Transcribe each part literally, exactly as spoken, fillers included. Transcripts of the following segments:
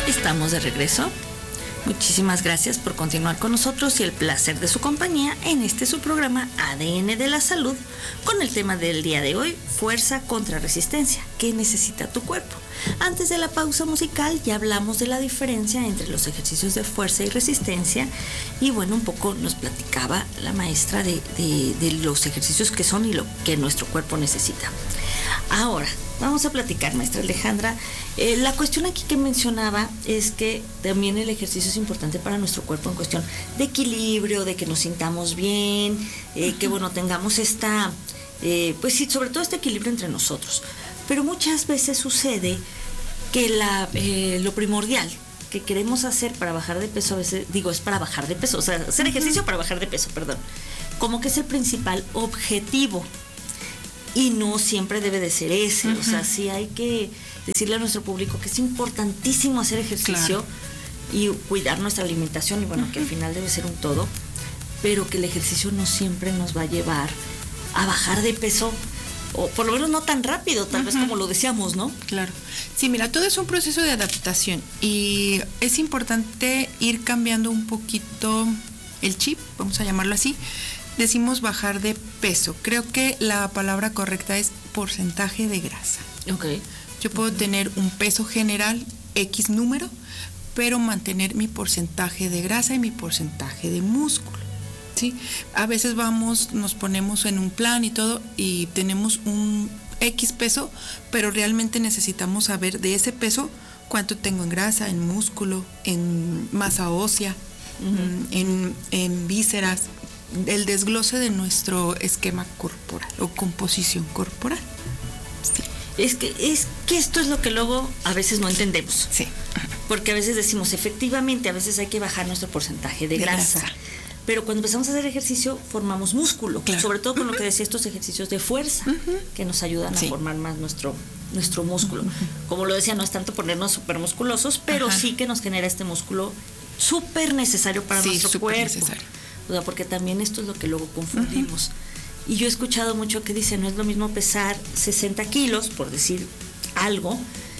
Estamos de regreso. Muchísimas gracias por continuar con nosotros y el placer de su compañía en este su programa A D N de la Salud, con el tema del día de hoy, fuerza contra resistencia. ¿Qué necesita tu cuerpo? Antes de la pausa musical ya hablamos de la diferencia entre los ejercicios de fuerza y resistencia, y bueno, un poco nos platicaba la maestra de, de, de los ejercicios que son y lo que nuestro cuerpo necesita. Ahora, vamos a platicar, maestra Alejandra. Eh, la cuestión aquí que mencionaba es que también el ejercicio es importante para nuestro cuerpo en cuestión de equilibrio, de que nos sintamos bien, eh, uh-huh. que bueno, tengamos esta, eh, pues sí, sobre todo este equilibrio entre nosotros. Pero muchas veces sucede que la, eh, lo primordial que queremos hacer para bajar de peso, a veces, digo, es para bajar de peso, o sea, hacer ejercicio uh-huh. para bajar de peso, perdón, como que es el principal objetivo. Y no siempre debe de ser ese, uh-huh. o sea, sí hay que decirle a nuestro público que es importantísimo hacer ejercicio, claro. y cuidar nuestra alimentación, y bueno, uh-huh. que al final debe ser un todo, pero que el ejercicio no siempre nos va a llevar a bajar de peso, o por lo menos no tan rápido, tal uh-huh. vez como lo deseamos, ¿no? Claro. Sí, mira, todo es un proceso de adaptación y es importante ir cambiando un poquito el chip, vamos a llamarlo así. Decimos bajar de peso. Creo que la palabra correcta es porcentaje de grasa. Okay. Yo puedo uh-huh. tener un peso general, X número, pero mantener mi porcentaje de grasa y mi porcentaje de músculo. ¿Sí? A veces vamos, nos ponemos en un plan y todo y tenemos un X peso, pero realmente necesitamos saber de ese peso cuánto tengo en grasa, en músculo, en masa ósea, uh-huh. en, en vísceras. El desglose de nuestro esquema corporal o composición corporal. Sí. Es que es que esto es lo que luego a veces no entendemos. Sí. Porque a veces decimos, efectivamente, a veces hay que bajar nuestro porcentaje de, de grasa. grasa. Pero cuando empezamos a hacer ejercicio, formamos músculo. Claro. Sobre todo con uh-huh. lo que decía, estos ejercicios de fuerza, uh-huh. que nos ayudan sí. a formar más nuestro, nuestro músculo. Uh-huh. Como lo decía, no es tanto ponernos súper musculosos, pero uh-huh. sí que nos genera este músculo súper necesario para sí, nuestro cuerpo. Necesario. O sea, porque también esto es lo que luego confundimos. Uh-huh. Y yo he escuchado mucho que dicen, no es lo mismo pesar sesenta kilos, por decir algo,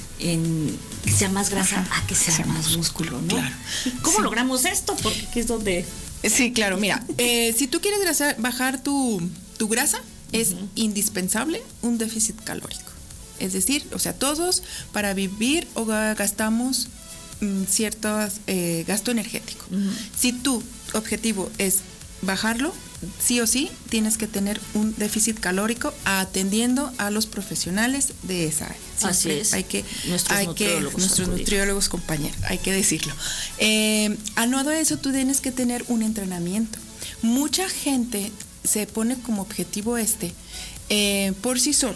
en que sea más grasa, uh-huh. a que sea, sea más músculo, ¿no? Claro. ¿Y cómo sí. logramos esto? Porque aquí es donde... Sí, claro, mira, eh, si tú quieres grasa, bajar tu, tu grasa, uh-huh. es indispensable un déficit calórico. Es decir, o sea, todos para vivir o gastamos mm, cierto eh, gasto energético. Uh-huh. Si tu objetivo es bajarlo, sí o sí tienes que tener un déficit calórico atendiendo a los profesionales de esa área. Así es. Hay que, nuestros hay nutriólogos, que, nuestros nutriólogos compañeros, hay que decirlo. Eh, anuado a eso, tú tienes que tener un entrenamiento. Mucha gente se pone como objetivo este eh, por sí solo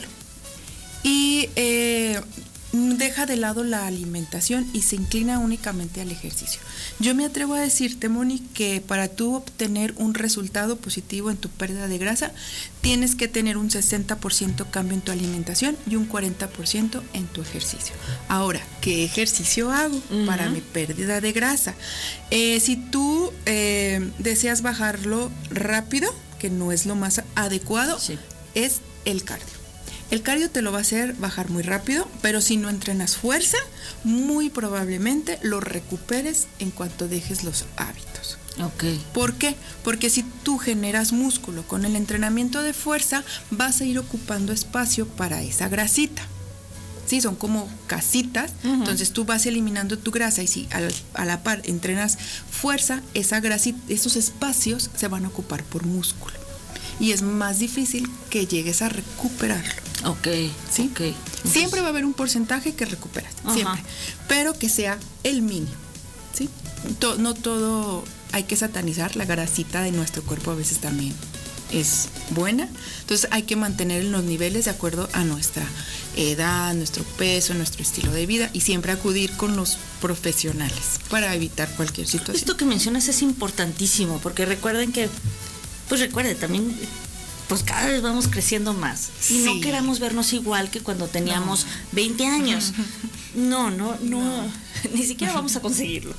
y eh, deja de lado la alimentación y se inclina únicamente al ejercicio. Yo me atrevo a decirte, Moni, que para tú obtener un resultado positivo en tu pérdida de grasa, tienes que tener un sesenta por ciento cambio en tu alimentación y un cuarenta por ciento en tu ejercicio. Ahora, ¿qué ejercicio hago uh-huh. para mi pérdida de grasa? Eh, si tú eh, deseas bajarlo rápido, que no es lo más adecuado, sí. es el cardio. El cardio te lo va a hacer bajar muy rápido, pero si no entrenas fuerza, muy probablemente lo recuperes en cuanto dejes los hábitos. Okay. ¿Por qué? Porque si tú generas músculo con el entrenamiento de fuerza, vas a ir ocupando espacio para esa grasita. Sí, son como casitas, uh-huh. entonces tú vas eliminando tu grasa y si al, a la par entrenas fuerza, esa grasita, esos espacios se van a ocupar por músculo. Y es más difícil que llegues a recuperarlo. Ok, ¿sí? Okay. Entonces, siempre va a haber un porcentaje que recuperas, ajá. siempre, pero que sea el mínimo, ¿sí? To- no todo hay que satanizar, la grasita de nuestro cuerpo a veces también es buena, entonces hay que mantener los niveles de acuerdo a nuestra edad, nuestro peso, nuestro estilo de vida y siempre acudir con los profesionales para evitar cualquier situación. Esto que mencionas es importantísimo, porque recuerden que pues recuerde, también pues cada vez vamos creciendo más y sí. no queramos vernos igual que cuando teníamos no. veinte años. No, no, no, no, ni siquiera vamos a conseguirlo.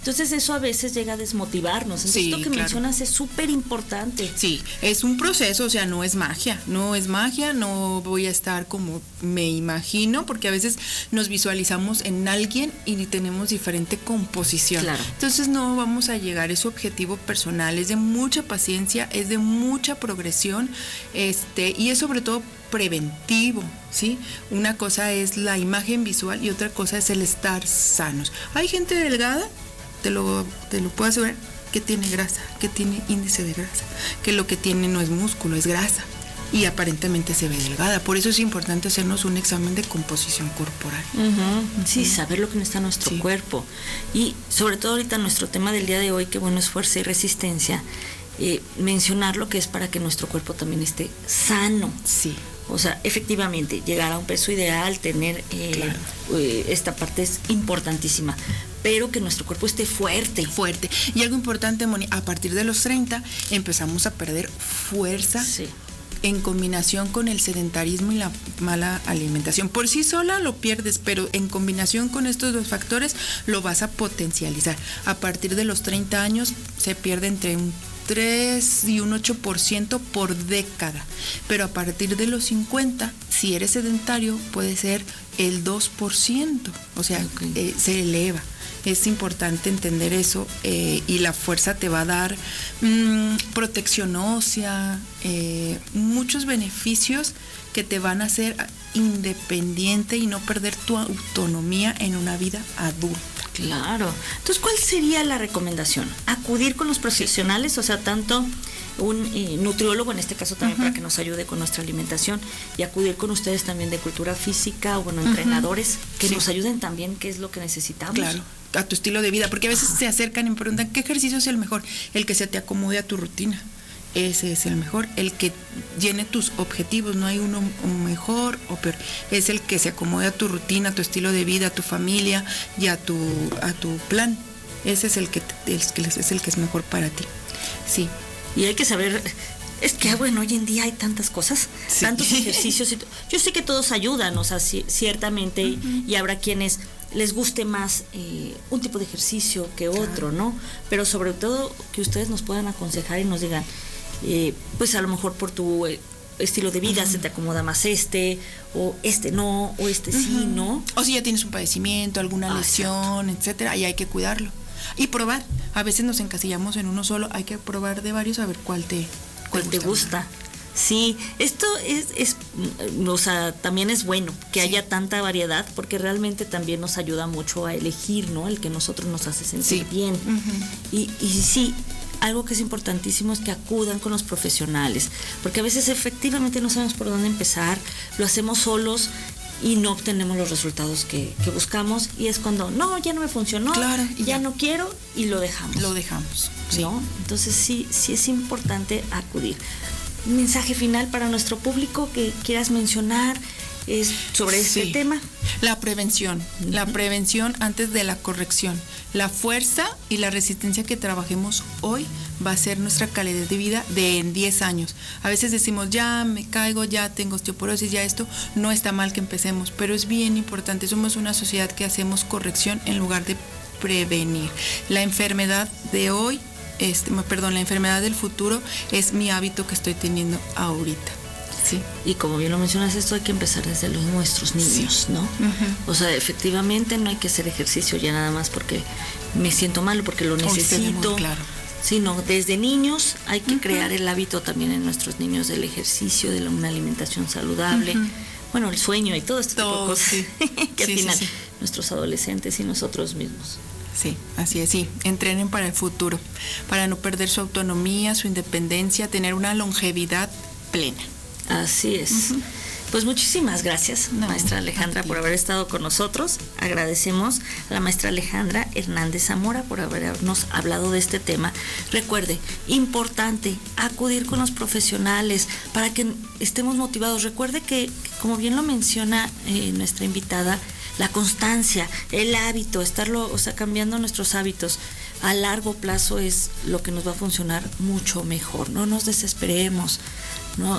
Entonces eso a veces llega a desmotivarnos. Entonces Sí, esto que claro. mencionas es súper importante. Sí, es un proceso, o sea, no es magia, no es magia, no voy a estar como me imagino, porque a veces nos visualizamos en alguien y tenemos diferente composición. Claro. Entonces no vamos a llegar, es su objetivo personal, es de mucha paciencia, es de mucha progresión, este, y es sobre todo preventivo, ¿sí? Una cosa es la imagen visual y otra cosa es el estar sanos. Hay gente delgada, te lo, te lo puedo asegurar, que tiene grasa, que tiene índice de grasa, que lo que tiene no es músculo, es grasa, y aparentemente se ve delgada. Por eso es importante hacernos un examen de composición corporal. Uh-huh. Sí, saber lo que necesita nuestro Sí. cuerpo. Y sobre todo ahorita nuestro tema del día de hoy, que bueno, es fuerza y resistencia, eh, mencionar lo que es para que nuestro cuerpo también esté sano. Sí. O sea, efectivamente, llegar a un peso ideal, tener eh, Claro. eh, esta parte es importantísima, pero que nuestro cuerpo esté fuerte. Fuerte. Y algo importante, Moni, a partir de los treinta empezamos a perder fuerza. Sí. En combinación con el sedentarismo y la mala alimentación. Por sí sola lo pierdes, pero en combinación con estos dos factores lo vas a potencializar. A partir de los treinta años se pierde entre un tres y un ocho por ciento por década, pero a partir de los cincuenta, si eres sedentario, puede ser el dos por ciento, o sea, Ok. eh, se eleva. Es importante entender eso, eh, y la fuerza te va a dar mmm, protección ósea, eh, muchos beneficios que te van a hacer independiente y no perder tu autonomía en una vida adulta. Claro. Entonces, ¿cuál sería la recomendación? Acudir con los profesionales, o sea, tanto un eh, nutriólogo, en este caso también, uh-huh, para que nos ayude con nuestra alimentación, y acudir con ustedes también de cultura física, o bueno, entrenadores, uh-huh, que sí. nos ayuden también, qué es lo que necesitamos. Claro, a tu estilo de vida, porque a veces uh-huh. se acercan y me preguntan, ¿qué ejercicio es el mejor? El que se te acomode a tu rutina. Ese es el mejor, el que llene tus objetivos, no hay uno mejor o peor, es el que se acomode a tu rutina, a tu estilo de vida, a tu familia y a tu, a tu plan. Ese es el que, el, es el que es mejor para ti. Sí. Y hay que saber, es que bueno, hoy en día hay tantas cosas, sí. tantos ejercicios. Y yo sé que todos ayudan, o sea, c- ciertamente, uh-huh. y habrá quienes les guste más eh, un tipo de ejercicio que otro, ¿no? Pero sobre todo que ustedes nos puedan aconsejar y nos digan, Eh, pues a lo mejor por tu eh, estilo de vida uh-huh. se te acomoda más este, o este no, o este uh-huh. sí, ¿no? O si ya tienes un padecimiento, alguna ah, lesión, exacto. etcétera, ahí hay que cuidarlo. Y probar. A veces nos encasillamos en uno solo, hay que probar de varios a ver cuál te, cuál te gusta. gusta. Sí, esto es, es, o sea, también es bueno que sí. haya tanta variedad, porque realmente también nos ayuda mucho a elegir, ¿no? El que nosotros nos hace sentir sí. bien. Uh-huh. Y, y sí, algo que es importantísimo es que acudan con los profesionales, porque a veces efectivamente no sabemos por dónde empezar, lo hacemos solos y no obtenemos los resultados que, que buscamos, y es cuando, no, ya no me funcionó, claro, ya, ya no quiero, y lo dejamos. Lo dejamos, sí. ¿No? Entonces sí, sí es importante acudir. Un mensaje final para nuestro público que quieras mencionar es sobre este sí. tema. La prevención, uh-huh. la prevención antes de la corrección. La fuerza y la resistencia que trabajemos hoy va a ser nuestra calidad de vida de en diez años. A veces decimos, ya me caigo, ya tengo osteoporosis, ya esto, no está mal que empecemos, pero es bien importante. Somos una sociedad que hacemos corrección en lugar de prevenir. La enfermedad de hoy, este, perdón, la enfermedad del futuro es mi hábito que estoy teniendo ahorita. Sí. Y como bien lo mencionas, esto hay que empezar desde los nuestros niños, sí. ¿no? Uh-huh. O sea, efectivamente no hay que hacer ejercicio ya nada más porque me siento mal, porque lo necesito. Claro. Sino desde niños hay que uh-huh. crear el hábito también en nuestros niños del ejercicio, de una alimentación saludable. Uh-huh. Bueno, el sueño y todo este tipo de cosas sí. que sí, al final sí, sí. nuestros adolescentes y nosotros mismos. Sí, así es, sí. Entrenen para el futuro, para no perder su autonomía, su independencia, tener una longevidad plena. Así es. Uh-huh. Pues muchísimas gracias, no, maestra Alejandra, por haber estado con nosotros. Agradecemos a la maestra Alejandra Hernández Zamora por habernos hablado de este tema. Recuerde, importante acudir con los profesionales para que estemos motivados. Recuerde que, como bien lo menciona eh, nuestra invitada, la constancia, el hábito, estarlo, o sea, cambiando nuestros hábitos a largo plazo es lo que nos va a funcionar mucho mejor. No nos desesperemos, no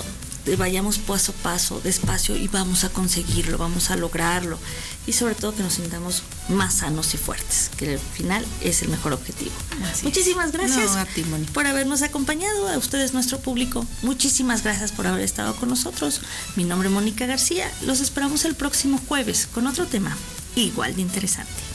vayamos paso a paso, despacio, y vamos a conseguirlo, vamos a lograrlo, y sobre todo que nos sintamos más sanos y fuertes, que al final es el mejor objetivo. Así Muchísimas es. gracias no, a ti, Moni. por habernos acompañado, a ustedes, nuestro público. Muchísimas gracias por haber estado con nosotros. Mi nombre es Mónica García. Los esperamos el próximo jueves con otro tema igual de interesante.